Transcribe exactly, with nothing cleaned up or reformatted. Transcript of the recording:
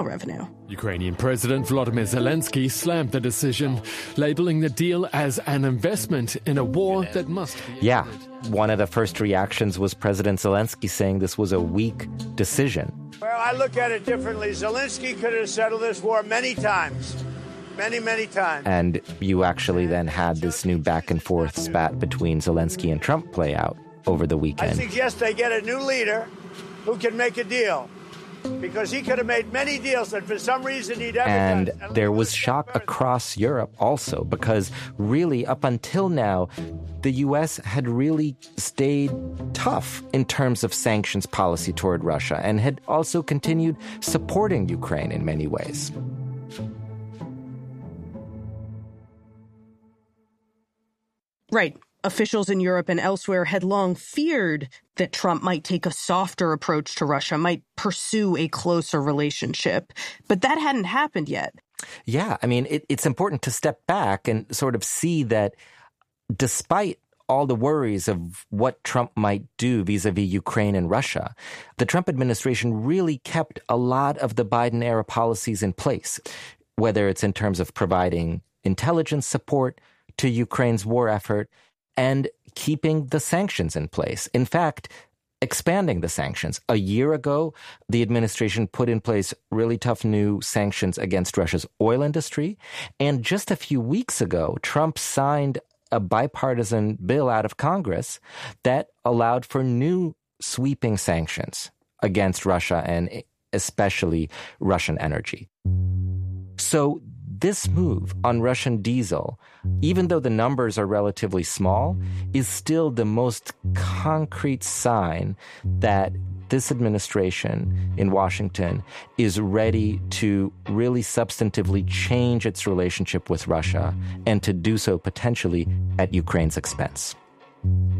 revenue. Ukrainian President Volodymyr Zelensky slammed the decision, labeling the deal as an investment in a war that must be ended. Yeah, one of the first reactions was President Zelensky saying this was a weak decision. Well, I look at it differently. Zelensky could have settled this war many times. Many, many times. And you actually then had this new back and forth spat between Zelensky and Trump play out over the weekend. I suggest they get a new leader who can make a deal. Because he could have made many deals that for some reason he'd ever and done. And there was shock across Europe also, because really up until now, the U S had really stayed tough in terms of sanctions policy toward Russia and had also continued supporting Ukraine in many ways. Right. Officials in Europe and elsewhere had long feared that Trump might take a softer approach to Russia, might pursue a closer relationship. But that hadn't happened yet. Yeah, I mean, it, it's important to step back and sort of see that despite all the worries of what Trump might do vis-a-vis Ukraine and Russia, the Trump administration really kept a lot of the Biden-era policies in place, whether it's in terms of providing intelligence support to Ukraine's war effort and keeping the sanctions in place. In fact, expanding the sanctions. A year ago, the administration put in place really tough new sanctions against Russia's oil industry. And just a few weeks ago, Trump signed a bipartisan bill out of Congress that allowed for new sweeping sanctions against Russia and especially Russian energy. So this move on Russian diesel, even though the numbers are relatively small, is still the most concrete sign that this administration in Washington is ready to really substantively change its relationship with Russia and to do so potentially at Ukraine's expense.